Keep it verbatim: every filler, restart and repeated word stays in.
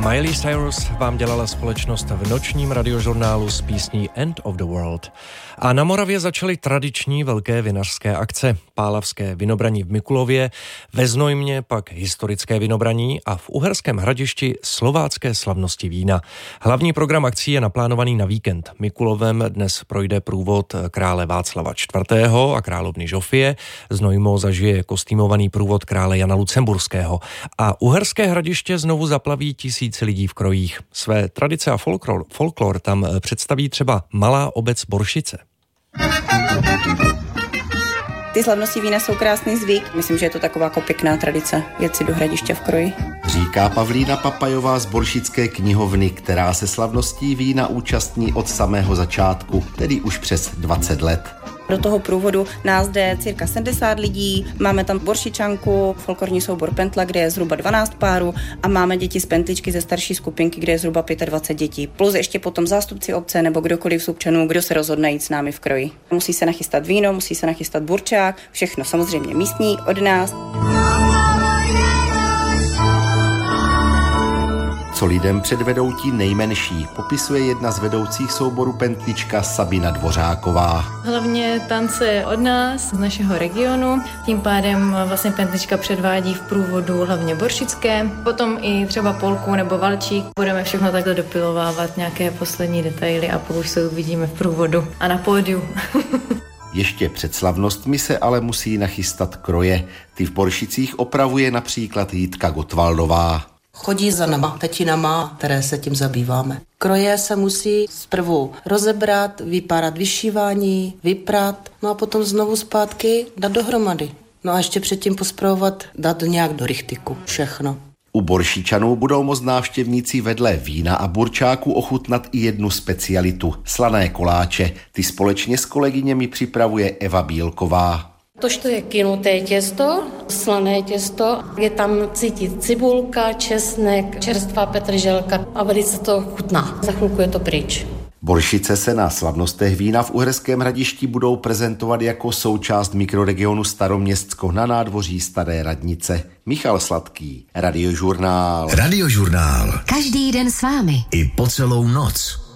Miley Cyrus vám dělala společnost v nočním radiožurnálu s písní End of the World. A na Moravě začaly tradiční velké vinařské akce. Pálavské vinobraní v Mikulově, ve Znojmě pak historické vinobraní a v Uherském Hradišti slovácké slavnosti vína. Hlavní program akcí je naplánovaný na víkend. Mikulovem dnes projde průvod krále Václava čtvrtého. a královny Žofie. Znojmo zažije kostýmovaný průvod krále Jana Lucemburského. A Uherské Hradiště znovu zaplaví tisíce lidí v krojích. Své tradice a folklor, folklor tam představí třeba malá obec Boršice. Ty slavnosti vína jsou krásný zvyk. Myslím, že je to taková jako pěkná tradice jet si do Hradiště v kroji. Říká Pavlína Papajová z Boršické knihovny, která se slavností vína účastní od samého začátku, tedy už přes dvacet let. Do toho průvodu nás jde cirka sedmdesát lidí, máme tam boršičanku, folklorní soubor Pentla, kde je zhruba dvanáct párů a máme děti z Pentličky ze starší skupinky, kde je zhruba dvacet pět dětí. Plus ještě potom zástupci obce nebo kdokoliv z občanů, kdo se rozhodne jít s námi v kroji. Musí se nachystat víno, musí se nachystat burčák, všechno samozřejmě místní od nás. Co lidem předvedou ti nejmenší, popisuje jedna z vedoucích souboru Pentlička Sabina Dvořáková. Hlavně tance od nás, z našeho regionu, tím pádem vlastně Pentlička předvádí v průvodu hlavně boršické, potom i třeba polku nebo valčík. Budeme všechno takhle dopilovávat, nějaké poslední detaily a pokud se uvidíme v průvodu a na pódiu. Ještě před slavnostmi se ale musí nachystat kroje. Ty v Boršicích opravuje například Jitka Gotwaldová. Chodí za nama, tetinama, které se tím zabýváme. Kroje se musí zprvu rozebrat, vypárat vyšívání, vyprat, no a potom znovu zpátky dát dohromady. No a ještě předtím pospravovat, dát nějak do rychtyku, všechno. U Boršičanů budou moct návštěvníci vedle vína a burčáku ochutnat i jednu specialitu, slané koláče. Ty společně s kolegyněmi připravuje Eva Bílková. Tož to je kynuté těsto, slané těsto, je tam cítit cibulka, česnek, čerstvá petrželka a velice to chutná. Za chvilku je to pryč. Boršice se na slavnostech vína v Uherském Hradišti budou prezentovat jako součást mikroregionu Staroměstsko na nádvoří Staré radnice. Michal Sladký, Radiožurnál. Radiožurnál. Každý den s vámi. I po celou noc.